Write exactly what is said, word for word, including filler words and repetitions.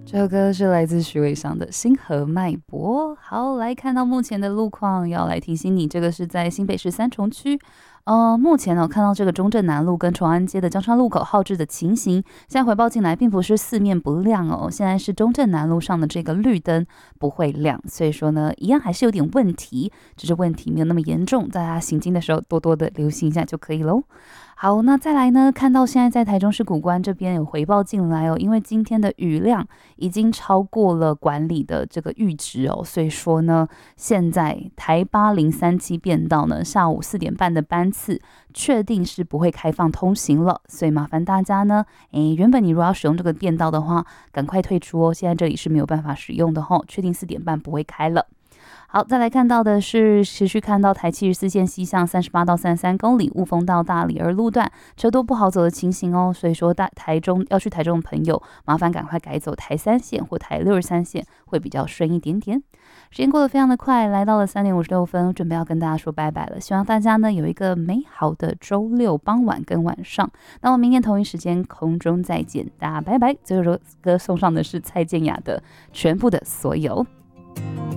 这首歌是来自许伟翔的《星河脉搏》。好，来看到目前的路况，要来提醒你，这个是在新北市三重区。呃，目前呢，看到这个中正南路跟崇安街的江川路口号志的情形，现在回报进来，并不是四面不亮哦，现在是中正南路上的这个绿灯不会亮，所以说呢，一样还是有点问题，只是问题没有那么严重，大家行经的时候多多的留心一下就可以喽。好，那再来呢？看到现在在台中市谷关这边有回报进来哦，因为今天的雨量已经超过了管理的这个阈值哦，所以说呢，现在台八零三七便道呢，下午四点半的班次确定是不会开放通行了，所以麻烦大家呢，诶，原本你如果要使用这个便道的话，赶快退出哦，现在这里是没有办法使用的吼、哦，确定四点半不会开了。好，再来看到的是持续看到台七十四线西向三十八到三十三公里雾峰到大理儿路段车多不好走的情形哦，所以说大台中要去台中的朋友，麻烦赶快改走台三线或台六十三线，会比较顺一点点。时间过得非常的快，来到了三点五十六分，准备要跟大家说拜拜了。希望大家呢有一个美好的周六傍晚跟晚上。那我明天同一时间空中再见，大家拜拜。最后一首歌送上的是蔡健雅的《全部的所有》。